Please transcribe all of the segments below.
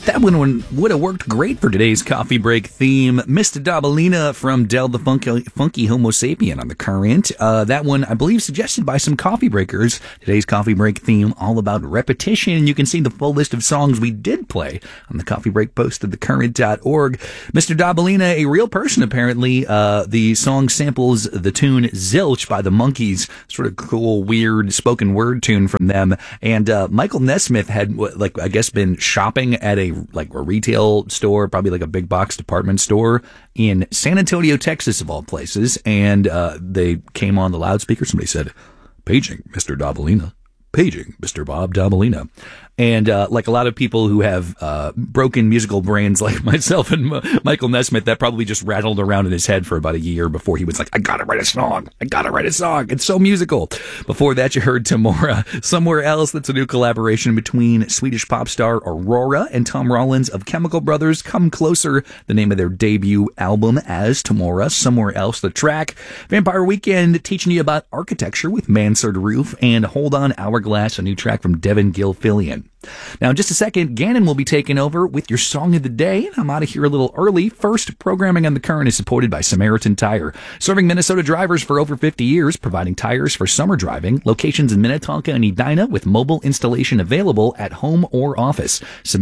That one would have worked great for today's coffee break theme. Mr. Dabalina from Del the Funky Homo Sapien on the Current. That one, I believe, suggested by some coffee breakers. Today's coffee break theme, all about repetition. You can see the full list of songs we did play on the coffee break post at thecurrent.org. Mr. Dabalina, a real person apparently. The song samples the tune Zilch by the Monkees. Sort of cool, weird spoken word tune from them. And Michael Nesmith had, I guess, been shopping at a retail store, probably like a big box department store in San Antonio, Texas, of all places. And they came on the loudspeaker. Somebody said, "Paging Mr. Dabalina. Paging Mr. Bob Dabalina." And like a lot of people who have broken musical brains like myself and Michael Nesmith, that probably just rattled around in his head for about a year before he was like, I gotta write a song. It's so musical. Before that, you heard Tamora, Somewhere Else. That's a new collaboration between Swedish pop star Aurora and Tom Rollins of Chemical Brothers. Come Closer, the name of their debut album as Tamora, Somewhere Else, the track. Vampire Weekend teaching you about architecture with Mansard Roof, and Hold On Hourglass, a new track from Devin Gilfillian. Now, in just a second, Gannon will be taking over with your song of the day. I'm out of here a little early. First, programming on the Current is supported by Samaritan Tire, serving Minnesota drivers for over 50 years, providing tires for summer driving. Locations in Minnetonka and Edina with mobile installation available at home or office.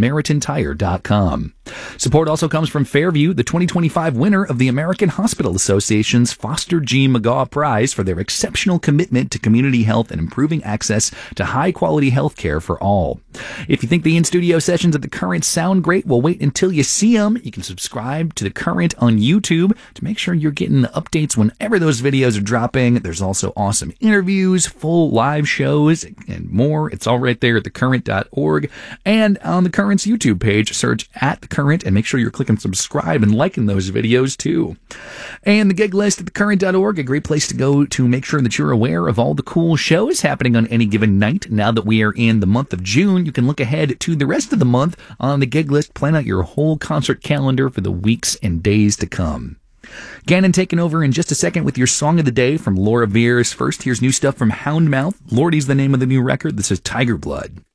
SamaritanTire.com. Support also comes from Fairview, the 2025 winner of the American Hospital Association's Foster G. McGaw Prize for their exceptional commitment to community health and improving access to high-quality health care for all. If you think the in-studio sessions at The Current sound great, well, wait until you see them. You can subscribe to The Current on YouTube to make sure you're getting the updates whenever those videos are dropping. There's also awesome interviews, full live shows, and more. It's all right there at thecurrent.org. And on The Current's YouTube page, search at The Current and make sure you're clicking subscribe and liking those videos too. And the gig list at thecurrent.org, a great place to go to make sure that you're aware of all the cool shows happening on any given night. Now that we are in the month of June, you can look ahead to the rest of the month on the gig list, plan out your whole concert calendar for the weeks and days to come. Gannon taking over in just a second with your song of the day from Laura Veers. First, here's new stuff from Houndmouth. Lordy's the name of the new record. This is Tiger Blood.